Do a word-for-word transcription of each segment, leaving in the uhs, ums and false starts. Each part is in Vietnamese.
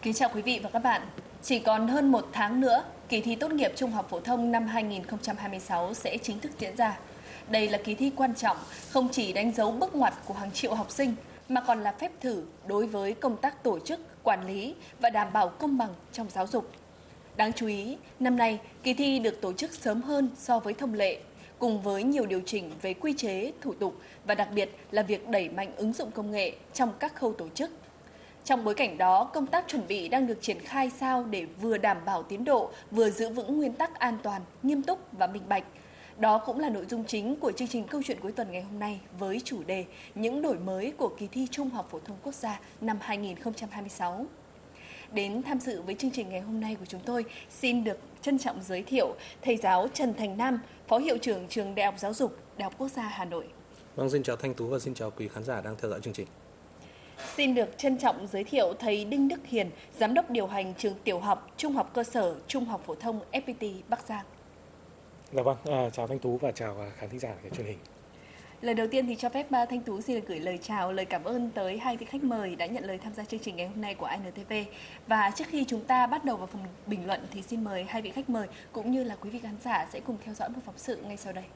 Kính chào quý vị và các bạn. Chỉ còn hơn một tháng nữa, kỳ thi tốt nghiệp trung học phổ thông năm hai nghìn không trăm hai mươi sáu sẽ chính thức diễn ra. Đây là kỳ thi quan trọng, không chỉ đánh dấu bước ngoặt của hàng triệu học sinh, mà còn là phép thử đối với công tác tổ chức, quản lý và đảm bảo công bằng trong giáo dục. Đáng chú ý, năm nay, kỳ thi được tổ chức sớm hơn so với thông lệ, cùng với nhiều điều chỉnh về quy chế, thủ tục và đặc biệt là việc đẩy mạnh ứng dụng công nghệ trong các khâu tổ chức. Trong bối cảnh đó, công tác chuẩn bị đang được triển khai sao để vừa đảm bảo tiến độ, vừa giữ vững nguyên tắc an toàn, nghiêm túc và minh bạch. Đó cũng là nội dung chính của chương trình Câu chuyện cuối tuần ngày hôm nay với chủ đề những đổi mới của kỳ thi Trung học phổ thông quốc gia năm hai nghìn không trăm hai mươi sáu. Đến tham dự với chương trình ngày hôm nay của chúng tôi, xin được trân trọng giới thiệu thầy giáo Trần Thành Nam, Phó Hiệu trưởng Trường Đại học Giáo dục, Đại học Quốc gia Hà Nội. Vâng, xin chào Thanh Tú và xin chào quý khán giả đang theo dõi chương trình. Xin được trân trọng giới thiệu thầy Đinh Đức Hiền, Giám đốc điều hành trường tiểu học, trung học cơ sở, trung học phổ thông ép pê tê Bắc Giang. Dạ vâng, à, chào Thanh Tú và chào khán thính giả của truyền hình. Lời đầu tiên thì cho phép Thanh Tú xin được gửi lời chào, lời cảm ơn tới hai vị khách mời đã nhận lời tham gia chương trình ngày hôm nay của i en tê vê. Và trước khi chúng ta bắt đầu vào phần bình luận thì xin mời hai vị khách mời cũng như là quý vị khán giả sẽ cùng theo dõi một phóng sự ngay sau đây.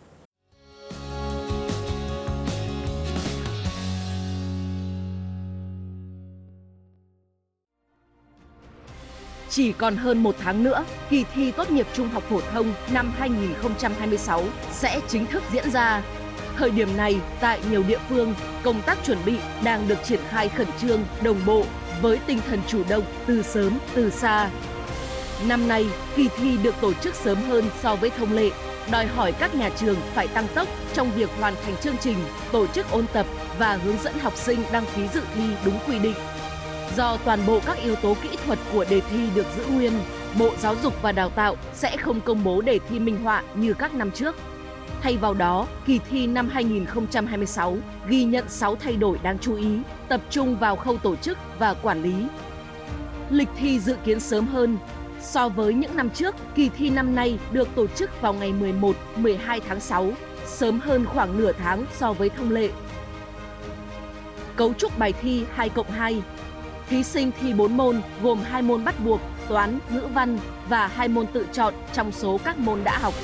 Chỉ còn hơn một tháng nữa, kỳ thi tốt nghiệp trung học phổ thông năm hai nghìn không trăm hai mươi sáu sẽ chính thức diễn ra. Thời điểm này, tại nhiều địa phương, công tác chuẩn bị đang được triển khai khẩn trương, đồng bộ với tinh thần chủ động từ sớm, từ xa. Năm nay, kỳ thi được tổ chức sớm hơn so với thông lệ, đòi hỏi các nhà trường phải tăng tốc trong việc hoàn thành chương trình, tổ chức ôn tập và hướng dẫn học sinh đăng ký dự thi đúng quy định. Do toàn bộ các yếu tố kỹ thuật của đề thi được giữ nguyên, Bộ Giáo dục và Đào tạo sẽ không công bố đề thi minh họa như các năm trước. Thay vào đó, kỳ thi năm hai nghìn không trăm hai mươi sáu ghi nhận sáu thay đổi đáng chú ý, tập trung vào khâu tổ chức và quản lý. Lịch thi dự kiến sớm hơn. So với những năm trước, kỳ thi năm nay được tổ chức vào ngày mười một, mười hai tháng sáu, sớm hơn khoảng nửa tháng so với thông lệ. Cấu trúc bài thi hai cộng hai. Thí sinh thi bốn môn gồm hai môn bắt buộc, toán, ngữ văn và hai môn tự chọn trong số các môn đã học.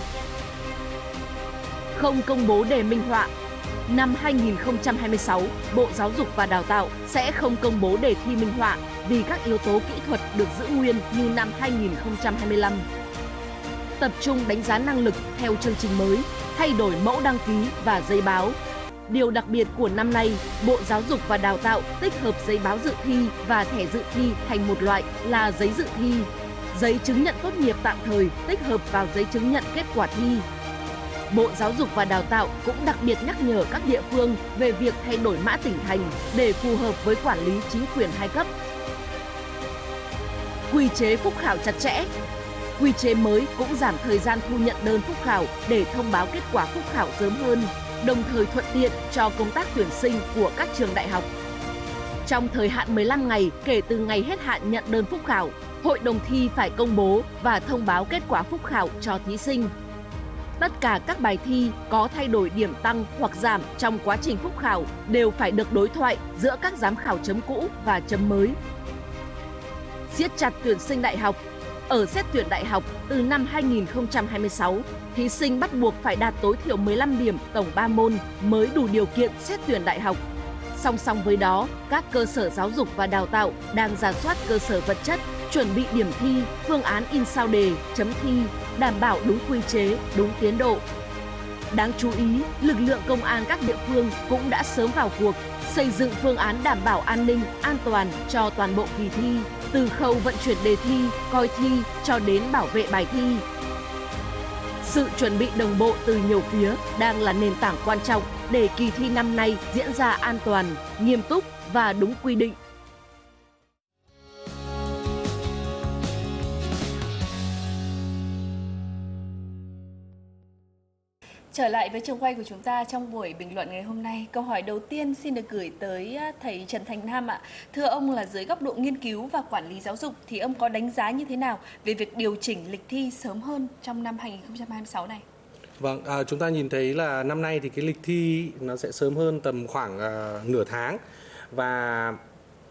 Không công bố đề minh họa. Năm hai nghìn không trăm hai mươi sáu, Bộ Giáo dục và Đào tạo sẽ không công bố đề thi minh họa vì các yếu tố kỹ thuật được giữ nguyên như năm hai nghìn không trăm hai mươi lăm. Tập trung đánh giá năng lực theo chương trình mới, thay đổi mẫu đăng ký và giấy báo. Điều đặc biệt của năm nay, Bộ Giáo dục và Đào tạo tích hợp giấy báo dự thi và thẻ dự thi thành một loại là giấy dự thi. Giấy chứng nhận tốt nghiệp tạm thời tích hợp vào giấy chứng nhận kết quả thi. Bộ Giáo dục và Đào tạo cũng đặc biệt nhắc nhở các địa phương về việc thay đổi mã tỉnh thành để phù hợp với quản lý chính quyền hai cấp. Quy chế phúc khảo chặt chẽ. Quy chế mới cũng giảm thời gian thu nhận đơn phúc khảo để thông báo kết quả phúc khảo sớm hơn, đồng thời thuận tiện cho công tác tuyển sinh của các trường đại học. Trong thời hạn mười lăm ngày kể từ ngày hết hạn nhận đơn phúc khảo, Hội đồng thi phải công bố và thông báo kết quả phúc khảo cho thí sinh. Tất cả các bài thi có thay đổi điểm tăng hoặc giảm trong quá trình phúc khảo đều phải được đối thoại giữa các giám khảo chấm cũ và chấm mới. Siết chặt tuyển sinh đại học. Ở xét tuyển đại học từ năm hai nghìn không trăm hai mươi sáu, thí sinh bắt buộc phải đạt tối thiểu mười lăm điểm tổng ba môn mới đủ điều kiện xét tuyển đại học. Song song với đó, các cơ sở giáo dục và đào tạo đang rà soát cơ sở vật chất, chuẩn bị điểm thi, phương án in sao đề, chấm thi, đảm bảo đúng quy chế, đúng tiến độ. Đáng chú ý, lực lượng công an các địa phương cũng đã sớm vào cuộc, xây dựng phương án đảm bảo an ninh, an toàn cho toàn bộ kỳ thi, từ khâu vận chuyển đề thi, coi thi cho đến bảo vệ bài thi. Sự chuẩn bị đồng bộ từ nhiều phía đang là nền tảng quan trọng để kỳ thi năm nay diễn ra an toàn, nghiêm túc và đúng quy định. Trở lại với trường quay của chúng ta trong buổi bình luận ngày hôm nay, câu hỏi đầu tiên xin được gửi tới thầy Trần Thành Nam ạ. Thưa ông, là dưới góc độ nghiên cứu và quản lý giáo dục thì ông có đánh giá như thế nào về việc điều chỉnh lịch thi sớm hơn trong năm hai nghìn không trăm hai mươi sáu này? Vâng, à, chúng ta nhìn thấy là năm nay thì cái lịch thi nó sẽ sớm hơn tầm khoảng à, nửa tháng. Và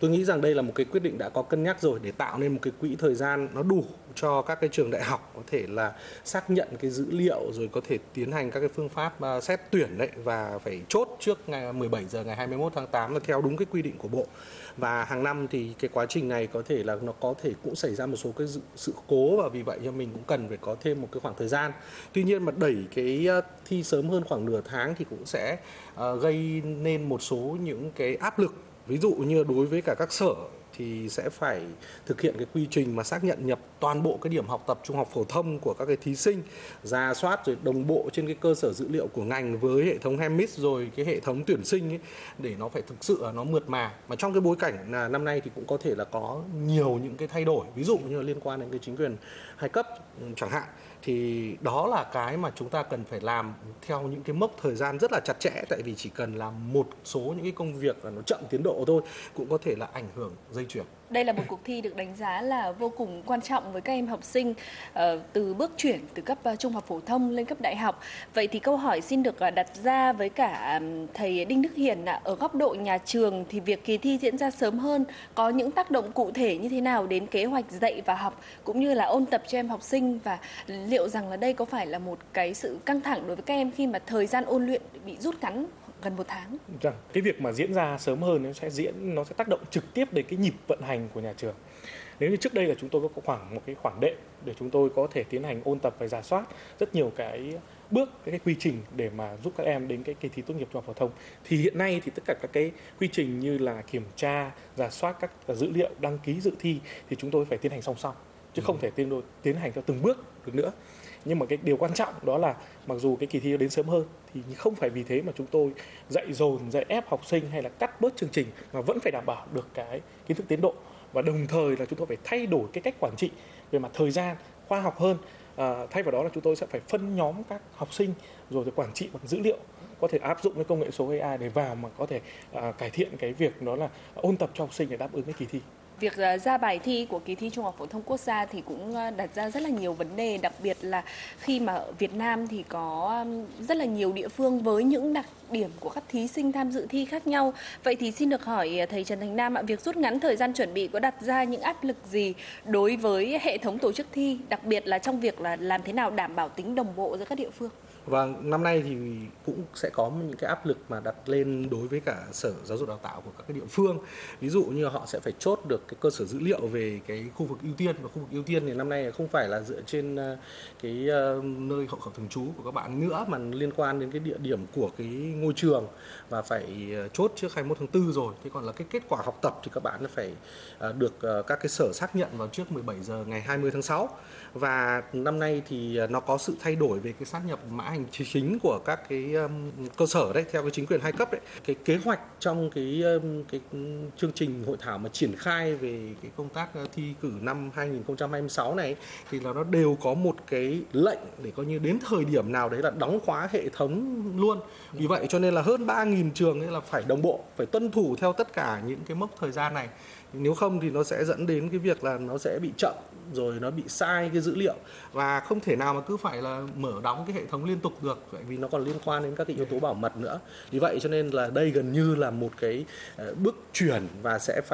tôi nghĩ rằng đây là một cái quyết định đã có cân nhắc rồi để tạo nên một cái quỹ thời gian nó đủ cho các cái trường đại học có thể là xác nhận cái dữ liệu, rồi có thể tiến hành các cái phương pháp uh, xét tuyển đấy, và phải chốt trước ngày mười bảy giờ ngày hai mươi mốt tháng tám là theo đúng cái quy định của Bộ. Và hàng năm thì cái quá trình này có thể là nó có thể cũng xảy ra một số cái sự cố, và vì vậy cho mình cũng cần phải có thêm một cái khoảng thời gian. Tuy nhiên mà đẩy cái thi sớm hơn khoảng nửa tháng thì cũng sẽ uh, gây nên một số những cái áp lực. Ví dụ như đối với cả các sở thì sẽ phải thực hiện cái quy trình mà xác nhận nhập toàn bộ cái điểm học tập trung học phổ thông của các cái thí sinh, rà soát rồi đồng bộ trên cái cơ sở dữ liệu của ngành với hệ thống HEMIS rồi cái hệ thống tuyển sinh ấy, để nó phải thực sự là nó mượt mà. Mà trong cái bối cảnh là năm nay thì cũng có thể là có nhiều những cái thay đổi, ví dụ như là liên quan đến cái chính quyền hai cấp chẳng hạn, thì đó là cái mà chúng ta cần phải làm theo những cái mốc thời gian rất là chặt chẽ, tại vì chỉ cần làm một số những cái công việc là nó chậm tiến độ thôi cũng có thể là ảnh hưởng dây chuyền. Đây là một cuộc thi được đánh giá là vô cùng quan trọng với các em học sinh uh, từ bước chuyển từ cấp uh, trung học phổ thông lên cấp đại học. Vậy thì câu hỏi xin được uh, đặt ra với cả um, thầy Đinh Đức Hiền, uh, ở góc độ nhà trường thì việc kỳ thi diễn ra sớm hơn có những tác động cụ thể như thế nào đến kế hoạch dạy và học cũng như là ôn tập cho em học sinh, và liệu rằng là đây có phải là một cái sự căng thẳng đối với các em khi mà thời gian ôn luyện bị rút ngắn gần một tháng? Rằng cái việc mà diễn ra sớm hơn nó sẽ diễn nó sẽ tác động trực tiếp đến cái nhịp vận hành của nhà trường. Nếu như trước đây là chúng tôi có khoảng một cái khoản đệm để chúng tôi có thể tiến hành ôn tập và rà soát rất nhiều cái bước, cái, cái quy trình để mà giúp các em đến cái kỳ thi tốt nghiệp trung học phổ thông, thì hiện nay thì tất cả các cái quy trình như là kiểm tra, rà soát các dữ liệu, đăng ký dự thi thì chúng tôi phải tiến hành song song, chứ không thể tiến, tiến hành theo từng bước được nữa. Nhưng mà cái điều quan trọng đó là mặc dù cái kỳ thi đến sớm hơn thì không phải vì thế mà chúng tôi dạy dồn, dạy ép học sinh hay là cắt bớt chương trình, mà vẫn phải đảm bảo được cái kiến thức tiến độ, và đồng thời là chúng tôi phải thay đổi cái cách quản trị về mặt thời gian khoa học hơn. À, thay vào đó là chúng tôi sẽ phải phân nhóm các học sinh rồi thì quản trị bằng dữ liệu, có thể áp dụng cái công nghệ số a i để vào mà có thể à, cải thiện cái việc đó là ôn tập cho học sinh để đáp ứng cái kỳ thi. Việc ra bài thi của kỳ thi Trung học phổ thông quốc gia thì cũng đặt ra rất là nhiều vấn đề, đặc biệt là khi mà ở Việt Nam thì có rất là nhiều địa phương với những đặc điểm của các thí sinh tham dự thi khác nhau. Vậy thì xin được hỏi thầy Trần Thành Nam ạ, việc rút ngắn thời gian chuẩn bị có đặt ra những áp lực gì đối với hệ thống tổ chức thi, đặc biệt là trong việc là làm thế nào đảm bảo tính đồng bộ giữa các địa phương? Và năm nay thì cũng sẽ có những cái áp lực mà đặt lên đối với cả Sở Giáo dục Đào tạo của các cái địa phương. Ví dụ như họ sẽ phải chốt được cái cơ sở dữ liệu về cái khu vực ưu tiên, và khu vực ưu tiên thì năm nay không phải là dựa trên cái nơi hộ khẩu thường trú của các bạn nữa, mà liên quan đến cái địa điểm của cái ngôi trường, và phải chốt trước hai mươi mốt tháng tư rồi. Thế còn là cái kết quả học tập thì các bạn phải được các cái sở xác nhận vào trước mười bảy giờ ngày hai mươi tháng sáu. Và năm nay thì nó có sự thay đổi về cái xác nhập mã hành chính của các cái um, cơ sở đấy, theo cái chính quyền hai cấp đấy. Cái kế hoạch trong cái um, cái chương trình hội thảo mà triển khai về cái công tác thi cử năm hai nghìn không trăm hai mươi sáu này thì là nó đều có một cái lệnh để coi như đến thời điểm nào đấy là đóng khóa hệ thống luôn. Vì vậy cho nên là hơn ba nghìn trường ấy là phải đồng bộ, phải tuân thủ theo tất cả những cái mốc thời gian này. Nếu không thì nó sẽ dẫn đến cái việc là nó sẽ bị chậm, rồi nó bị sai cái dữ liệu, và không thể nào mà cứ phải là mở đóng cái hệ thống liên tục được, bởi vì nó còn liên quan đến các cái yếu tố bảo mật nữa. Vì vậy cho nên là đây gần như là một cái bước chuyển và sẽ phải